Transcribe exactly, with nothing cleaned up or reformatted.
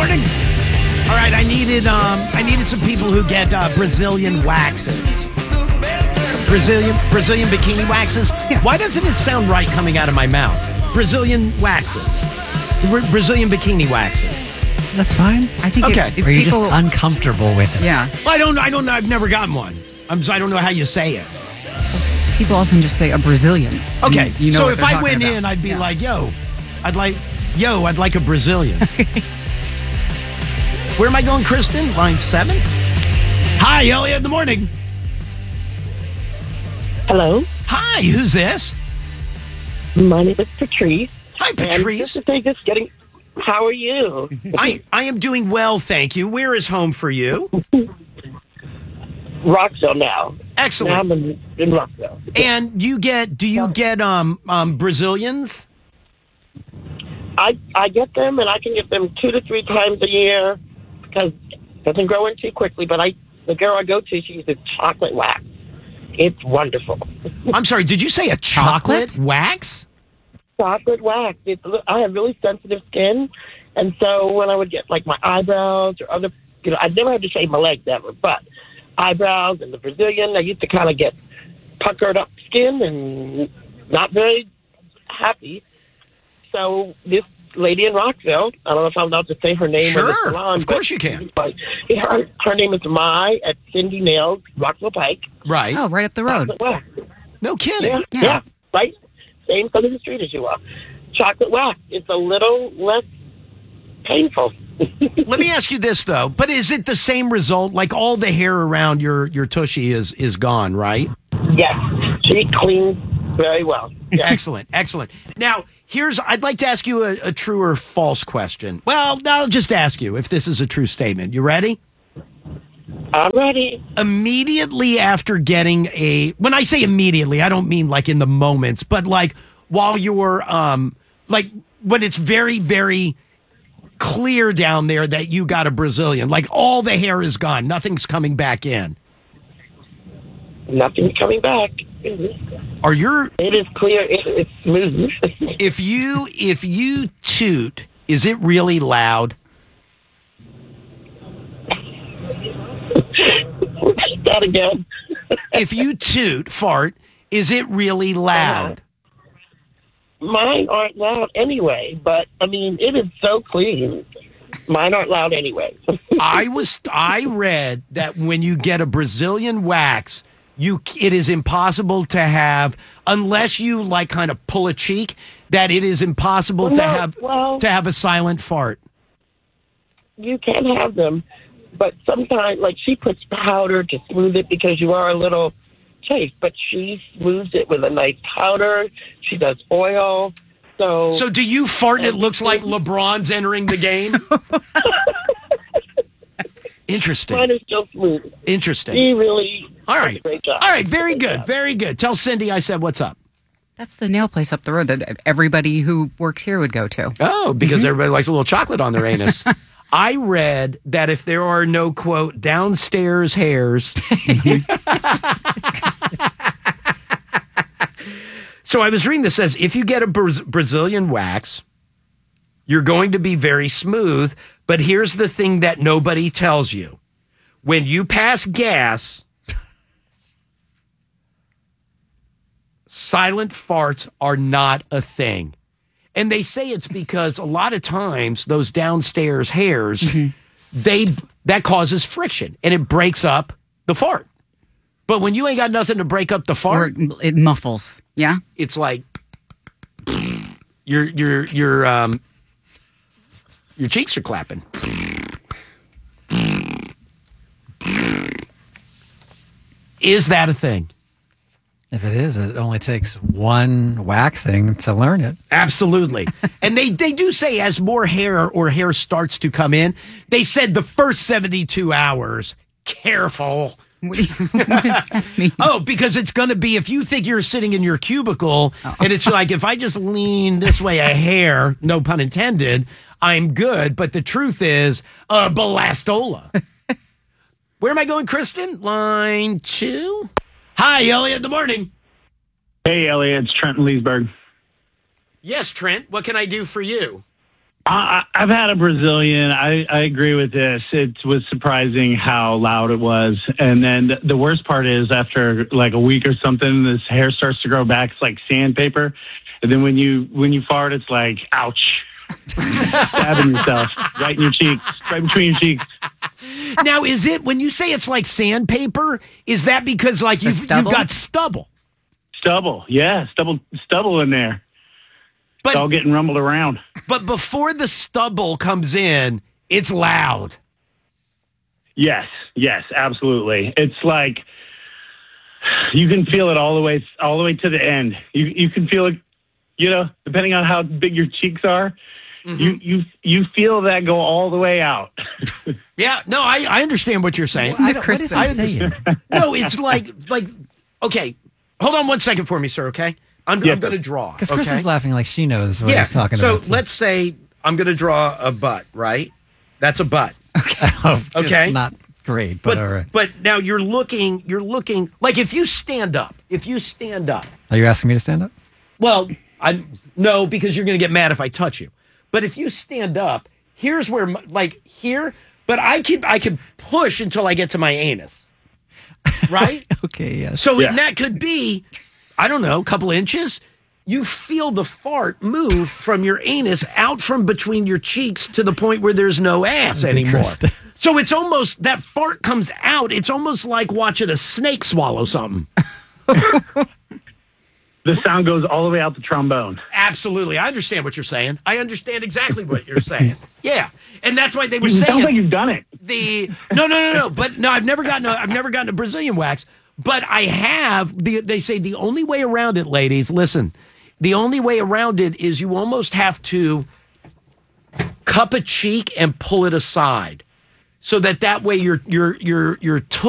morning. All right, I needed um, I needed some people who get uh, Brazilian waxes. Brazilian Brazilian bikini waxes. Yeah. Why doesn't it sound right coming out of my mouth? Brazilian waxes. Bra- Brazilian bikini waxes. That's fine. I think Okay. if, if Or are you people, just uncomfortable with it? yeah, Well, I don't I don't know. I've never gotten one. I'm I don't know how you say it. people often just say a Brazilian. Okay, you, you know so what if they're I talking went about. in, I'd be Yeah. like, "Yo, I'd like, yo, I'd like a Brazilian." Where am I going, Kristen? Line seven. Hi, Elliot. In the morning. Hello, Hi, who's this? my name is Patrice. Hi, And Patrice. just to say, just getting. How are you? I, I am doing well, thank you. Where is home for you? Rockville now. Now Excellent. I'm in, in Rockville. And you get, do you get um um Brazilians? I I get them, and I can get them two to three times a year because it doesn't grow in too quickly. But I, the girl I go to, she uses chocolate wax. It's wonderful. I'm sorry, did you say a chocolate, Chocolate? wax? Chocolate wax. It's, I have really sensitive skin, and so when I would get like my eyebrows or other, you know, I've never had to shave my legs ever, but eyebrows and the Brazilian, I used to kind of get puckered up skin and not very happy. So this lady in Rockville, I don't know if I'm allowed to say her name or the Sure, salon. of course but- you can. But her, her name is Mai at Cindy Nails, Rockville Pike. Right. Oh, right up the road. Chocolate wax. No kidding. Yeah, Yeah. yeah, right. Same side of the street as you are. Chocolate wax. It's a little less painful. Let me ask you this though, but is it the same result? Like all the hair around your your tushy is is gone, right? Yes, she cleans very well. Yeah. Excellent, excellent. Now, here's I'd like to ask you a, a true or false question. Well, I'll just ask you if this is a true statement. You ready? I'm ready. Immediately after getting a when I say immediately, I don't mean like in the moments, but like while you're um like when it's very, very clear down there that you got a Brazilian, like all the hair is gone, nothing's coming back in. Nothing's coming back. Are your It is clear. It, it's smooth. if you if you toot, is it really loud? That again. If you toot, fart, is it really loud? Mine aren't loud anyway, but I mean, it is so clean. Mine aren't loud anyway. I was I read that when you get a Brazilian wax, you it is impossible to have unless you like kind of pull a cheek, that it is impossible Well, to no, have well- to have a silent fart. You can have them, but sometimes, like, she puts powder to smooth it because you are a little chafed, but she smooths it with a nice powder. She does oil. So, So do you fart and it looks like LeBron's entering the game? Interesting. mine is still smooth. Interesting. She really All does right. a great job. All right, very Great good. job. Very good. Tell Cindy I said what's up. That's the nail place up the road that everybody who works here would go to. Oh, because everybody likes a little chocolate on their anus. I read that if there are no, quote, downstairs hairs. So I was reading this says if you get a Braz- Brazilian wax, you're going to be very smooth. But here's the thing that nobody tells you. When you pass gas, silent farts are not a thing. And they say it's because a lot of times those downstairs hairs, they that causes friction and it breaks up the fart. But when you ain't got nothing to break up the Or fart, it, it muffles. Yeah? it's like your your your um your cheeks are clapping. Is that a thing? If it is, it only takes one waxing to learn it. Absolutely. And they, they do say as more hair or hair starts to come in, they said the first seventy-two hours, careful. What, do you, what does that mean? Oh, because it's going to be, if you think you're sitting in your cubicle and it's like, if I just lean this way a hair, no pun intended, I'm good. But the truth is, uh, Belastola. Where am I going, Kristen? Line two. Hi, Elliot. Good morning. Hey, Elliot, it's Trent in Leesburg. Yes, Trent. What can I do for you? I, I- I've had a Brazilian. I, I agree with this. It was surprising how loud it was. And then the, the worst part is after like a week or something, this hair starts to grow back. It's like sandpaper. And then when you when you fart, it's like, ouch. Stabbing yourself right in your cheeks, right between your cheeks. Now, is it, when you say it's like sandpaper, is that because like you've, you've stubble? got stubble? Stubble. Yeah, stubble, stubble in there. But, It's all getting rumbled around. but before the stubble comes in, it's loud. Yes, yes, absolutely. It's like you can feel it all the way, all the way to the end. You you can feel it, you know, depending on how big your cheeks are. Mm-hmm. You you you feel that go all the way out. Yeah, no, I, I understand what you're saying. I don't, what is Chris- he saying? No, it's like, like, okay, hold on one second for me, sir, okay? I'm, Yes, I'm going to sir. draw. Because Chris okay? is laughing like she knows what Yeah, he's talking so about. let's say I'm going to draw a butt, right? That's a butt. Oh, okay. It's not great, but, But, all right. but now you're looking, you're looking, like if you stand up, if you stand up, Are you asking me to stand up? well, I no, because you're going to get mad if I touch you. But if you stand up, here's where, my- like here, but I can I can push until I get to my anus, right? Okay, yes. So Yeah. and that could be, I don't know, a couple inches. You feel the fart move from your anus out from between your cheeks to the point where there's no ass anymore. Interesting. So it's almost, that fart comes out. It's almost like watching a snake swallow something. The sound goes all the way out the trombone. Absolutely. I understand what you're saying. I understand exactly what you're saying. Yeah. And that's why they were It sounds saying like you've done it. the no no no no but no I've never gotten a, I've never gotten a Brazilian wax, but I have the they say the only way around it, ladies, listen, the only way around it is you almost have to cup a cheek and pull it aside so that that way your your your your